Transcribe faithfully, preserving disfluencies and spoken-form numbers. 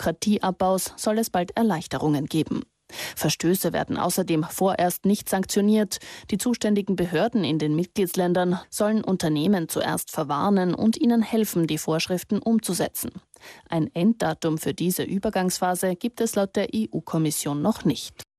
Bürokratieabbaus soll es bald Erleichterungen geben. Verstöße werden außerdem vorerst nicht sanktioniert. Die zuständigen Behörden in den Mitgliedsländern sollen Unternehmen zuerst verwarnen und ihnen helfen, die Vorschriften umzusetzen. Ein Enddatum für diese Übergangsphase gibt es laut der E U-Kommission noch nicht.